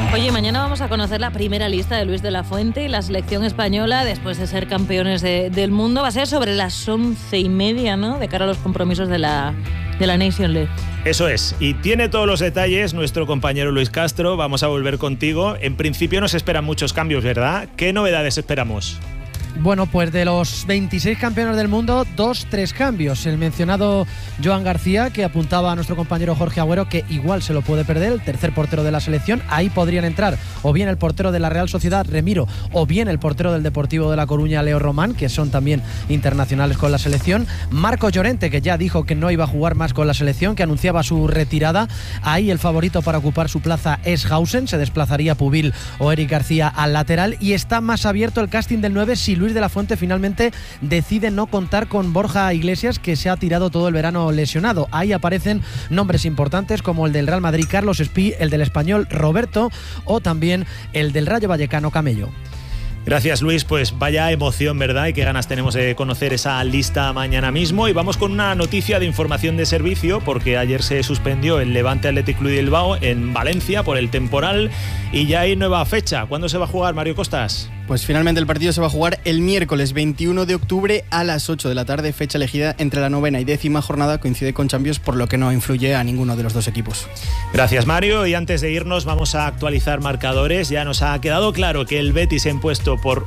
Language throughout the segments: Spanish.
Oye, mañana vamos a conocer la primera lista de Luis de la Fuente y la selección española después de ser campeones del mundo. Va a ser sobre las 11:30, ¿no?, de cara a los compromisos de la Nation League. Eso es, y tiene todos los detalles nuestro compañero Luis Castro. Vamos a volver contigo. En principio nos esperan muchos cambios, ¿verdad? ¿Qué novedades esperamos? Bueno, pues de los 26 campeones del mundo, 3 cambios. El mencionado Joan García, que apuntaba a nuestro compañero Jorge Agüero, que igual se lo puede perder, el tercer portero de la selección. Ahí podrían entrar o bien el portero de la Real Sociedad, Remiro, o bien el portero del Deportivo de La Coruña, Leo Román, que son también internacionales con la selección. Marco Llorente, que ya dijo que no iba a jugar más con la selección, que anunciaba su retirada. Ahí el favorito para ocupar su plaza es Hausen, se desplazaría Pubil o Eric García al lateral. Y está más abierto el casting del 9 si Luis de la Fuente finalmente decide no contar con Borja Iglesias, que se ha tirado todo el verano lesionado. Ahí aparecen nombres importantes como el del Real Madrid, Carlos Espí, el del Español, Roberto, o también el del Rayo Vallecano, Camello. Gracias, Luis. Pues vaya emoción, ¿verdad? Y qué ganas tenemos de conocer esa lista mañana mismo. Y vamos con una noticia de información de servicio, porque ayer se suspendió el Levante Athletic Club de Bilbao en Valencia por el temporal y ya hay nueva fecha. ¿Cuándo se va a jugar, Mario Costas? Pues finalmente el partido se va a jugar el miércoles 21 de octubre a las 8 de la tarde, fecha elegida entre la 9ª y 10ª jornada, coincide con Champions, por lo que no influye a ninguno de los dos equipos. Gracias, Mario. Y antes de irnos vamos a actualizar marcadores. Ya nos ha quedado claro que el Betis se ha impuesto por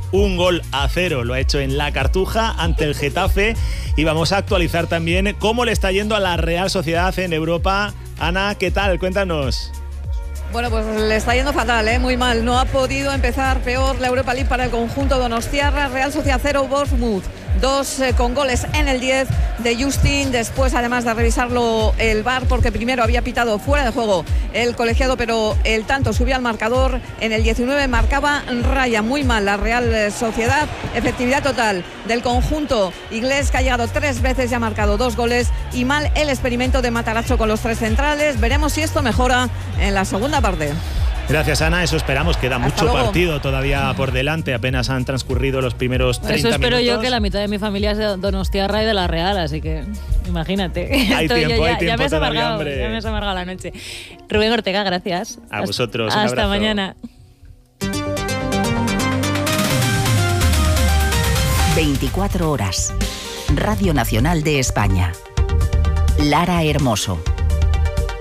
1-0, lo ha hecho en la Cartuja ante el Getafe, y vamos a actualizar también cómo le está yendo a la Real Sociedad en Europa. Ana, ¿qué tal? Cuéntanos. Bueno, pues le está yendo fatal, muy mal. No ha podido empezar peor la Europa League para el conjunto donostiarra. Real Sociedad 0, Bournemouth 2, con goles en el 10 de Justin. Después, además de revisarlo el VAR, porque primero había pitado fuera de juego el colegiado, pero el tanto subía al marcador. En el 19 marcaba raya. Muy mal la Real Sociedad. Efectividad total del conjunto inglés, que ha llegado 3 veces y ha marcado 2 goles. Y mal el experimento de Matarazzo con los 3 centrales. Veremos si esto mejora en la segunda parte. Gracias, Ana, eso esperamos. Queda Hasta mucho luego. Partido todavía por delante, apenas han transcurrido los primeros 30 Eso espero minutos. yo, que la mitad de mi familia es de donostiarra y de la Real, así que imagínate. Hay Entonces, tiempo ya me has todavía, amargado, hombre. ya me has amargado la noche. Rubén Ortega, gracias. A vosotros, un Hasta abrazo. mañana. 24 horas. Radio Nacional de España. Lara Hermoso.